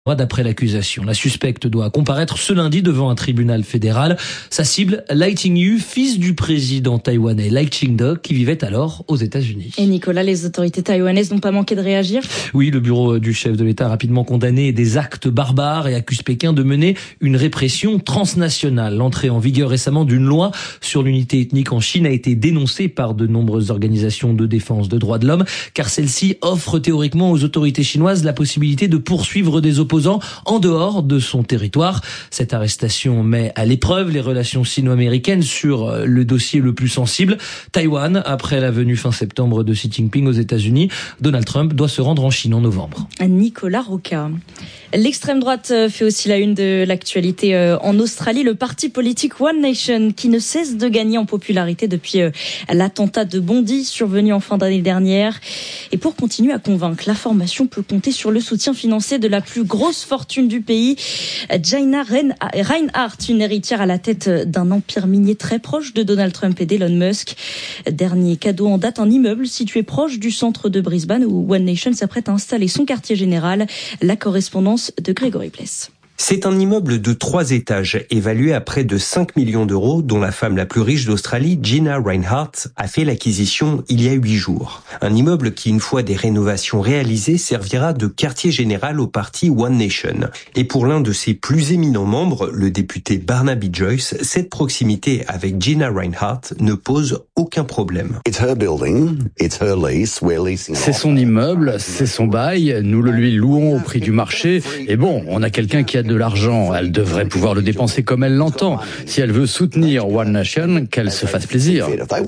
D'après l'accusation, la suspecte doit comparaître ce lundi devant un tribunal fédéral. Sa cible, Lai Ching-yu, fils du président taïwanais Lai Ching-te, qui vivait alors aux États-Unis. Et Nicolas, les autorités taïwanaises n'ont pas manqué de réagir ? Oui, le bureau du chef de l'État a rapidement condamné des actes barbares et accuse Pékin de mener une répression transnationale. L'entrée en vigueur récemment d'une loi sur l'unité ethnique en Chine a été dénoncée par de nombreuses organisations de défense des droits de l'homme, car celle-ci offre théoriquement aux autorités chinoises la possibilité de poursuivre des opposants en dehors de son territoire. Cette arrestation met à l'épreuve les relations sino-américaines sur le dossier le plus sensible. Taïwan, après la venue fin septembre de Xi Jinping aux États-Unis, Donald Trump doit se rendre en Chine en novembre. Nicolas Roca. L'extrême droite fait aussi la une de l'actualité en Australie. Le parti politique One Nation qui ne cesse de gagner en popularité depuis l'attentat de Bondi survenu en fin d'année dernière. Et pour continuer à convaincre, la formation peut compter sur le soutien financier de la plus grosse fortune du pays, Jaina Reinhardt, une héritière à la tête d'un empire minier très proche de Donald Trump et d'Elon Musk. Dernier cadeau en date, un immeuble situé proche du centre de Brisbane où One Nation s'apprête à installer son quartier général. La correspondance de Grégory Pless. C'est un immeuble de 3 étages, évalué à près de 5 millions d'euros, dont la femme la plus riche d'Australie, Jaina Reinhardt, a fait l'acquisition il y a 8 jours. Un immeuble qui, une fois des rénovations réalisées, servira de quartier général au parti One Nation. Et pour l'un de ses plus éminents membres, le député Barnaby Joyce, cette proximité avec Jaina Reinhardt ne pose aucun problème. C'est son immeuble, c'est son bail, nous le lui louons au prix du marché. Et bon, on a quelqu'un qui a de l'argent, elle devrait pouvoir le dépenser comme elle l'entend. Si elle veut soutenir One Nation, qu'elle se fasse plaisir.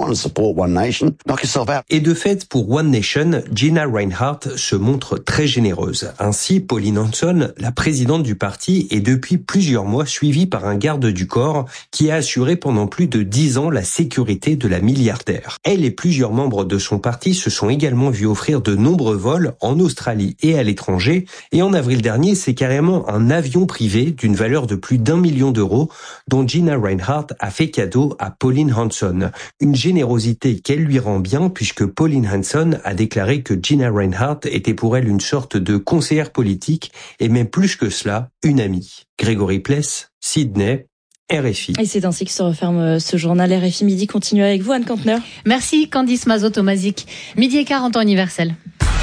Et de fait, pour One Nation, Jaina Reinhardt se montre très généreuse. Ainsi, Pauline Hanson, la présidente du parti, est depuis plusieurs mois suivie par un garde du corps qui a assuré pendant plus de 10 ans la sécurité de la milliardaire. Elle et plusieurs membres de son parti se sont également vus offrir de nombreux vols en Australie et à l'étranger. Et en avril dernier, c'est carrément un avion privé d'une valeur de plus d'1 million d'euros dont Jaina Reinhardt a fait cadeau à Pauline Hanson. Une générosité qu'elle lui rend bien puisque Pauline Hanson a déclaré que Jaina Reinhardt était pour elle une sorte de conseillère politique et même plus que cela, une amie. Grégory Pless, Sydney, RFI. Et c'est ainsi que se referme ce journal. RFI Midi continue avec vous, Anne Kantner. Merci Candice Mazot-Tomazic. 12h15 en temps universel.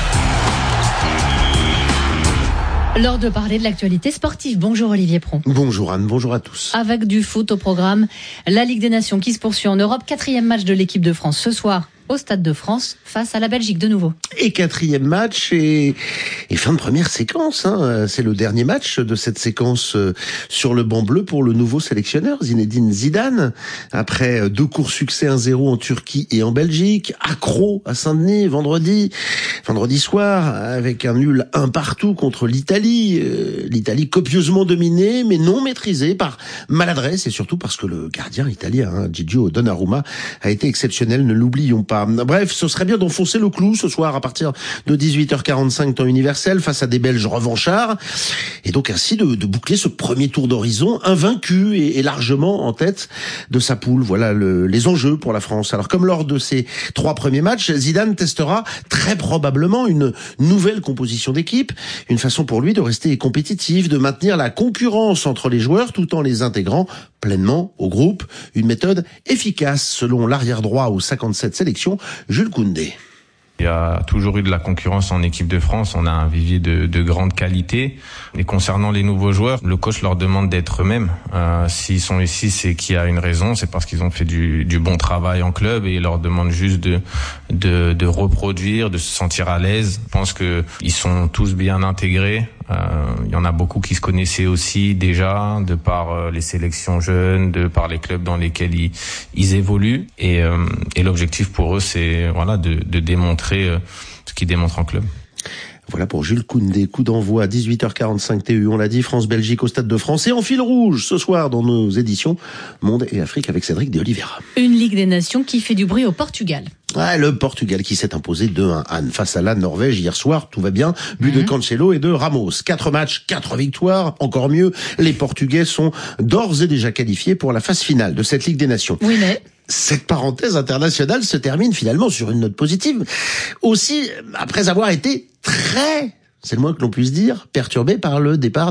L'heure de parler de l'actualité sportive. Bonjour Olivier Pron. Bonjour Anne, bonjour à tous. Avec du foot au programme, la Ligue des Nations qui se poursuit en Europe. 4e match de l'équipe de France ce soir au Stade de France face à la Belgique de nouveau. Et 4e match et fin de première séquence. C'est le dernier match de cette séquence sur le banc bleu pour le nouveau sélectionneur Zinedine Zidane. Après 2 courts succès 1-0 en Turquie et en Belgique, accro à Saint-Denis vendredi soir avec un nul 1-1 contre l'Italie. L'Italie copieusement dominée mais non maîtrisée par maladresse et surtout parce que le gardien italien, Gigio Donnarumma, a été exceptionnel, ne l'oublions pas. Bref, ce serait bien d'enfoncer le clou ce soir à partir de 18h45 temps universel face à des Belges revanchards et donc ainsi de boucler ce premier tour d'horizon invaincu et largement en tête de sa poule. Voilà les enjeux pour la France. Alors comme lors de ces 3 premiers matchs, Zidane testera très probablement une nouvelle composition d'équipe, une façon pour lui de rester compétitif, de maintenir la concurrence entre les joueurs tout en les intégrant pleinement au groupe. Une méthode efficace selon l'arrière droit aux 57 sélections, Jules Koundé. Il y a toujours eu de la concurrence en équipe de France. On a un vivier de grande qualité. Et concernant les nouveaux joueurs, le coach leur demande d'être eux-mêmes. S'ils sont ici, c'est qu'il y a une raison. C'est parce qu'ils ont fait du bon travail en club et il leur demande juste de reproduire, de se sentir à l'aise. Je pense que ils sont tous bien intégrés. Il y en a beaucoup qui se connaissaient aussi déjà de par les sélections jeunes, de par les clubs dans lesquels ils évoluent et l'objectif pour eux c'est de démontrer ce qu'ils démontrent en club. Voilà pour Jules Koundé. Coup d'envoi à 18h45 TU. On l'a dit, France-Belgique au Stade de France. Et en fil rouge ce soir dans nos éditions Monde et Afrique avec Cédric de Oliveira. Une Ligue des Nations qui fait du bruit au Portugal. Le Portugal qui s'est imposé 2-1 face à la Norvège hier soir. Tout va bien. But de Cancelo et de Ramos. 4 matchs, 4 victoires. Encore mieux, les Portugais sont d'ores et déjà qualifiés pour la phase finale de cette Ligue des Nations. Oui, mais cette parenthèse internationale se termine finalement sur une note positive. Aussi, après avoir été très c'est le moins que l'on puisse dire, perturbé par le départ